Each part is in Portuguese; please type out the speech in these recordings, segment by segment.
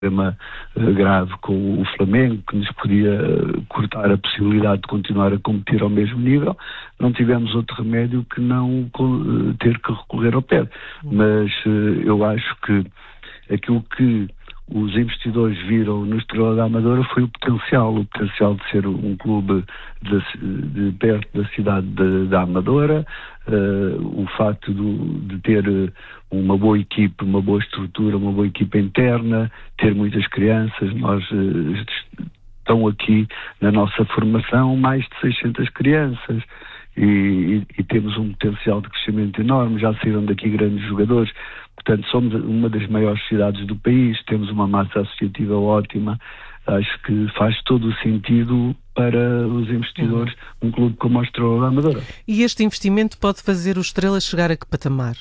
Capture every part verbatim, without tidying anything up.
problema uh, grave com o Flamengo, que nos podia uh, cortar a possibilidade de continuar a competir ao mesmo nível, não tivemos outro remédio que não uh, ter que recorrer ao P E D. Mas uh, eu acho que aquilo que os investidores viram no Estrela da Amadora foi o potencial, o potencial de ser um clube de, de perto da cidade de, da Amadora, uh, o facto do, de ter uma boa equipe, uma boa estrutura, uma boa equipa interna, ter muitas crianças. Nós uh, estão aqui na nossa formação mais de seiscentas crianças. E, e, e temos um potencial de crescimento enorme, já saíram daqui grandes jogadores, portanto somos uma das maiores cidades do país, temos uma massa associativa ótima, acho que faz todo o sentido para os investidores um clube como o Estrela da Amadora. E este investimento pode fazer o Estrela chegar a que patamar?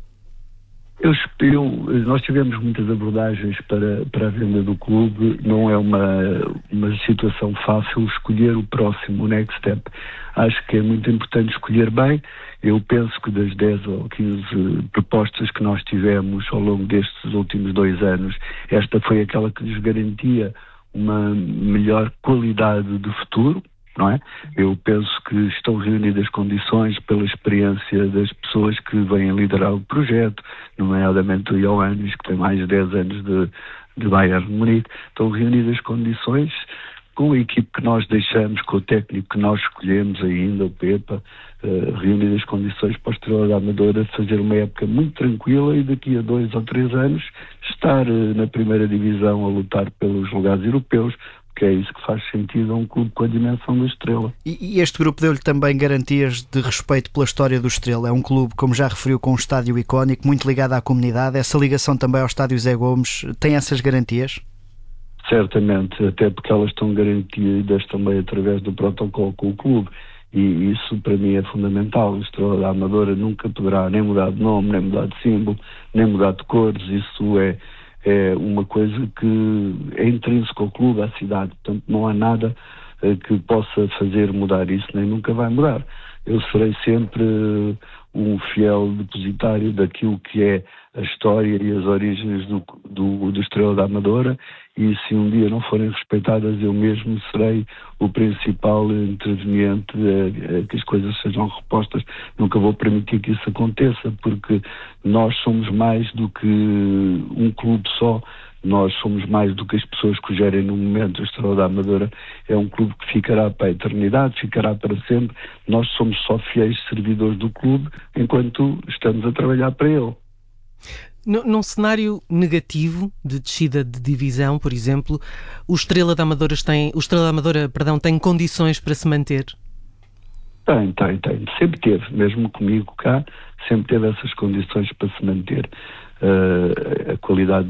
Eu, eu, nós tivemos muitas abordagens para, para a venda do clube, não é uma, uma situação fácil escolher o próximo, o next step. Acho que é muito importante escolher bem. Eu penso que das dez ou quinze propostas que nós tivemos ao longo destes últimos dois anos, esta foi aquela que nos garantia uma melhor qualidade de futuro. Não é? Eu penso que estão reunidas condições pela experiência das pessoas que vêm liderar o projeto, nomeadamente o Ioannis, que tem mais de dez anos de, de Bayern de Munique. Estão reunidas condições com a equipe que nós deixamos, com o técnico que nós escolhemos ainda, o Pepa, uh, reunidas condições para a Estrela da Amadora fazer uma época muito tranquila e daqui a dois ou três anos estar uh, na primeira divisão a lutar pelos lugares europeus, que é isso que faz sentido a um clube com a dimensão da Estrela. E, e este grupo deu-lhe também garantias de respeito pela história do Estrela. É um clube, como já referiu, com um estádio icónico, muito ligado à comunidade. Essa ligação também ao estádio Zé Gomes tem essas garantias? Certamente, até porque elas estão garantidas também através do protocolo com o clube. E isso para mim é fundamental. O Estrela da Amadora nunca poderá nem mudar de nome, nem mudar de símbolo, nem mudar de cores. Isso é é uma coisa que é intrínseco ao clube, à cidade, portanto não há nada uh, que possa fazer mudar isso, nem nunca vai mudar. Eu serei sempre uh, um fiel depositário daquilo que é a história e as origens do, do, do Estrela da Amadora, e se um dia não forem respeitadas, eu mesmo serei o principal interveniente a, a que as coisas sejam repostas. Nunca vou permitir que isso aconteça, porque nós somos mais do que um clube só. Nós somos mais do que as pessoas que o gerem no momento. O Estrela da Amadora é um clube que ficará para a eternidade, ficará para sempre. Nós somos só fiéis servidores do clube enquanto estamos a trabalhar para ele. Num cenário negativo de descida de divisão, por exemplo, o Estrela da Amadora tem, o Estrela da Amadora, perdão, tem condições para se manter? Tem, tem, tem. Sempre teve, mesmo comigo cá, sempre teve essas condições para se manter. Uh, a qualidade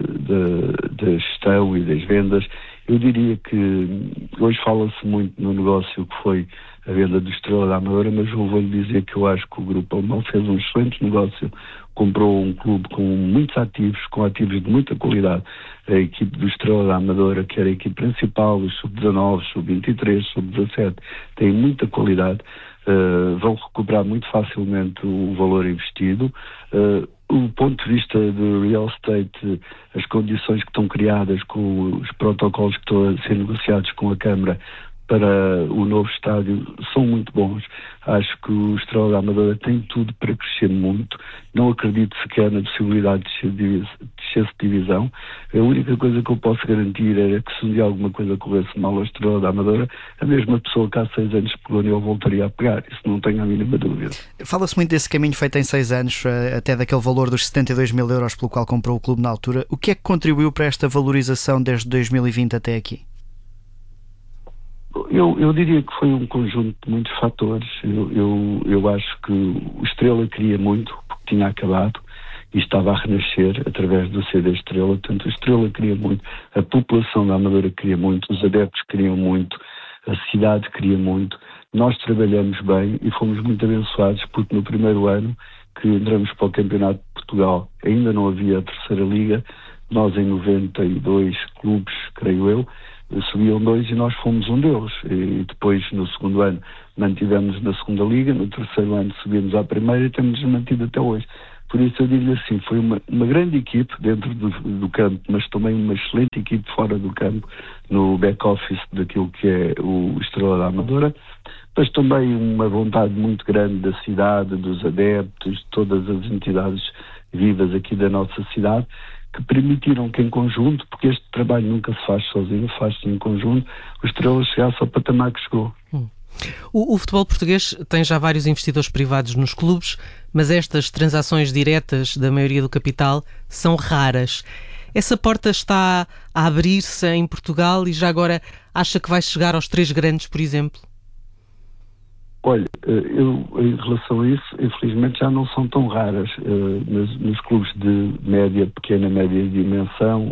da gestão e das vendas. Eu diria que hoje fala-se muito no negócio que foi a venda do Estrela da Amadora, mas eu vou-lhe dizer que eu acho que o Grupo Alemão fez um excelente negócio. Comprou um clube com muitos ativos, com ativos de muita qualidade. A equipe do Estrela da Amadora, que era a equipe principal, os sub dezanove, sub vinte e três, sub dezassete, tem muita qualidade. Uh, vão recuperar muito facilmente o valor investido. Uh, o ponto de vista do real estate, as condições que estão criadas com os protocolos que estão a ser negociados com a Câmara para o novo estádio são muito bons. Acho que o Estrela da Amadora tem tudo para crescer muito. Não acredito sequer na possibilidade de descer de divisão. A única coisa que eu posso garantir era que se um dia alguma coisa corresse mal ao Estrela da Amadora, a mesma pessoa que há seis anos pegou nele voltaria a pegar. Isso não tenho a mínima dúvida. Fala-se muito desse caminho feito em seis anos, até daquele valor dos setenta e dois mil euros pelo qual comprou o clube na altura. O que é que contribuiu para esta valorização desde dois mil e vinte até aqui? Eu, eu diria que foi um conjunto de muitos fatores. Eu, eu, eu acho que o Estrela queria muito, porque tinha acabado e estava a renascer através do C D Estrela. Portanto, a Estrela queria muito, a população da Amadora queria muito, os adeptos queriam muito, a cidade queria muito. Nós trabalhamos bem e fomos muito abençoados, porque no primeiro ano que entramos para o Campeonato de Portugal ainda não havia a terceira liga. Nós em noventa e dois clubes, creio eu, subiam dois e nós fomos um deles. E depois, no segundo ano, mantivemos na segunda liga, no terceiro ano subimos à primeira e temos mantido até hoje. Por isso eu digo assim, foi uma, uma grande equipe dentro do, do campo, mas também uma excelente equipe fora do campo, no back-office daquilo que é o Estrela da Amadora, mas também uma vontade muito grande da cidade, dos adeptos, de todas as entidades vivas aqui da nossa cidade, que permitiram que em conjunto, porque este trabalho nunca se faz sozinho, faz-se em conjunto, o Estrela chegasse ao patamar que chegou. Hum. O, o futebol português tem já vários investidores privados nos clubes, mas estas transações diretas da maioria do capital são raras. Essa porta está a abrir-se em Portugal e já agora acha que vai chegar aos três grandes, por exemplo? Olha, eu, em relação a isso, infelizmente já não são tão raras. Nos, nos clubes de média, pequena, média dimensão,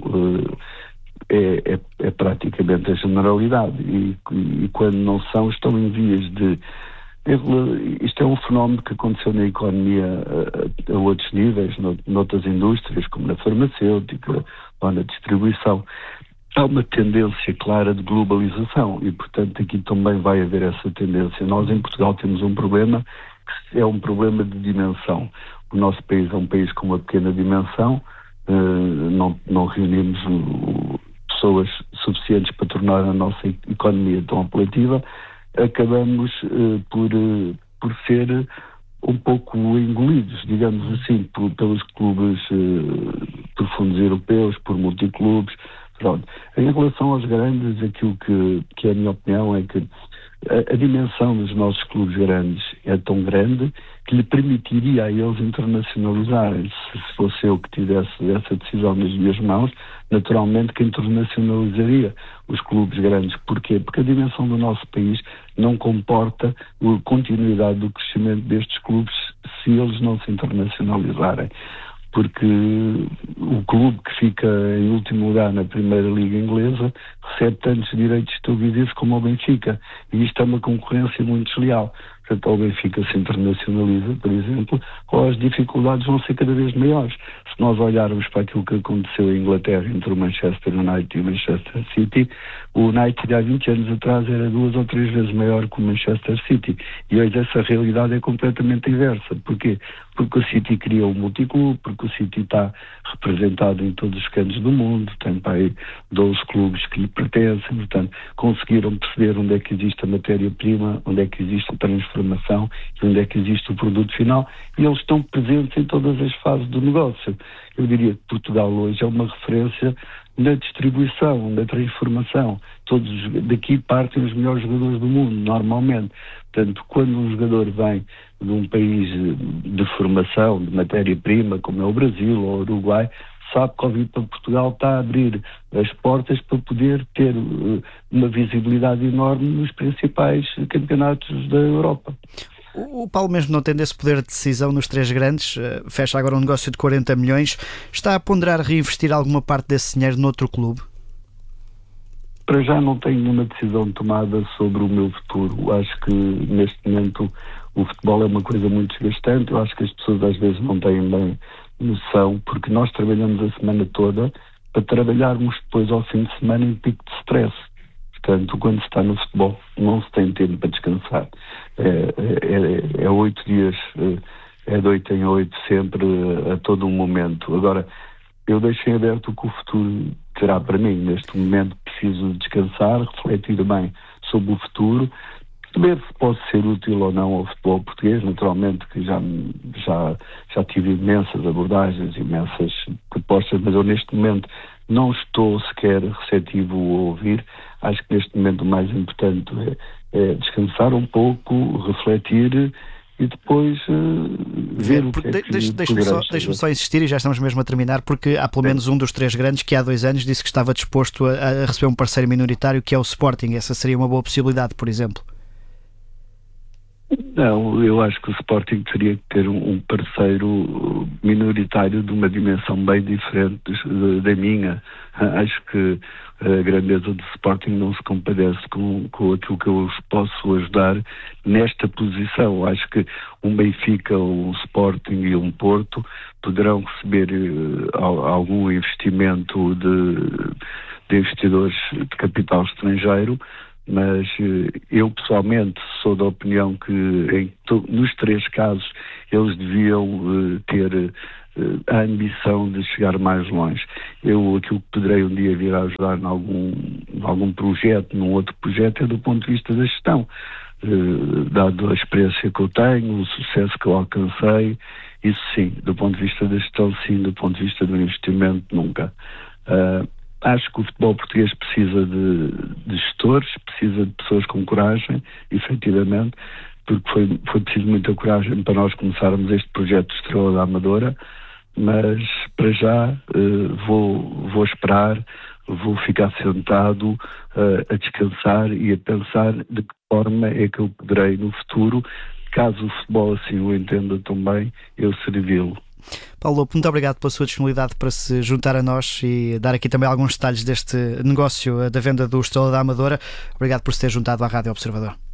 é, é, é praticamente a generalidade. E, e quando não são, estão em vias de... Isto é um fenómeno que aconteceu na economia a, a outros níveis, noutras indústrias, como na farmacêutica ou na distribuição. Há uma tendência clara de globalização e, portanto, aqui também vai haver essa tendência. Nós, em Portugal, temos um problema que é um problema de dimensão. O nosso país é um país com uma pequena dimensão, uh, não, não reunimos uh, pessoas suficientes para tornar a nossa economia tão apelativa, acabamos uh, por, uh, por ser um pouco engolidos, digamos assim, por, pelos clubes, uh, por fundos europeus, por multiclubes. Pronto. Em relação aos grandes, aquilo que, que é a minha opinião é que a, a dimensão dos nossos clubes grandes é tão grande que lhe permitiria a eles internacionalizarem. Se, se fosse eu que tivesse essa decisão nas minhas mãos, naturalmente que internacionalizaria os clubes grandes. Porquê? Porque a dimensão do nosso país não comporta a continuidade do crescimento destes clubes se eles não se internacionalizarem. Porque o clube que fica em último lugar na Primeira Liga Inglesa recebe tantos direitos televisivos como o Benfica. E isto é uma concorrência muito desleal. Portanto, o Benfica se internacionaliza, por exemplo, ou as dificuldades vão ser cada vez maiores. Se nós olharmos para aquilo que aconteceu em Inglaterra entre o Manchester United e o Manchester City, o United há vinte anos atrás era duas ou três vezes maior que o Manchester City. E hoje essa realidade é completamente inversa. Porquê? Porque o City criou um multiclube, porque o City está representado em todos os cantos do mundo, tem para aí doze clubes que lhe pertencem, portanto, conseguiram perceber onde é que existe a matéria-prima, onde é que existe a transformação e onde é que existe o produto final, e eles estão presentes em todas as fases do negócio. Eu diria que Portugal hoje é uma referência na distribuição, na transformação. Todos daqui partem os melhores jogadores do mundo, normalmente. Portanto, quando um jogador vem de um país de formação, de matéria-prima, como é o Brasil ou o Uruguai, sabe que ao vir para Portugal está a abrir as portas para poder ter uh, uma visibilidade enorme nos principais campeonatos da Europa. O Paulo, mesmo não tendo esse poder de decisão nos três grandes, fecha agora um negócio de quarenta milhões, está a ponderar reinvestir alguma parte desse dinheiro noutro clube? Para já não tenho nenhuma decisão tomada sobre o meu futuro. Acho que neste momento o futebol é uma coisa muito desgastante. Eu acho que as pessoas às vezes não têm bem noção, porque nós trabalhamos a semana toda para trabalharmos depois ao fim de semana em pico de stress. Portanto, quando se está no futebol, não se tem tempo para descansar. É, é, é oito dias, é de oito em oito, sempre, a todo um momento. Agora, eu deixei aberto o que o futuro terá para mim. Neste momento preciso descansar, refletir bem sobre o futuro, saber se pode ser útil ou não ao futebol português. Naturalmente que já, já, já tive imensas abordagens, imensas propostas, mas eu neste momento não estou sequer receptivo a ouvir. Acho que neste momento o mais importante é, é descansar um pouco, refletir e depois uh, ver o que é que deixe, Deixe-me só, deixe só insistir, e já estamos mesmo a terminar, porque há pelo menos um dos três grandes que há dois anos disse que estava disposto a, a receber um parceiro minoritário, que é o Sporting. Essa seria uma boa possibilidade, por exemplo? Não, eu acho que o Sporting teria que ter um, um parceiro minoritário de uma dimensão bem diferente da minha. Acho que a grandeza do Sporting não se compadece com, com aquilo que eu os posso ajudar nesta posição. Acho que um Benfica, um Sporting e um Porto poderão receber uh, algum investimento de, de investidores de capital estrangeiro, mas eu pessoalmente sou da opinião que em to, nos três casos eles deviam uh, ter uh, a ambição de chegar mais longe. Eu, aquilo que poderei um dia vir a ajudar em algum, em algum projeto, num outro projeto, é do ponto de vista da gestão. Uh, dado a experiência que eu tenho, o sucesso que eu alcancei, isso sim, do ponto de vista da gestão, sim, do ponto de vista do investimento, nunca. Uh, acho que o futebol português precisa de, de gestores, precisa de pessoas com coragem, efetivamente, porque foi, foi preciso muita coragem para nós começarmos este projeto de Estrela da Amadora, mas para já uh, vou, vou esperar, vou ficar sentado uh, a descansar e a pensar de que forma é que eu poderei no futuro, caso o futebol assim o entenda também, eu servi-lo. Paulo Lopo, muito obrigado pela sua disponibilidade para se juntar a nós e dar aqui também alguns detalhes deste negócio da venda do Estrela da Amadora. Obrigado por se ter juntado à Rádio Observador.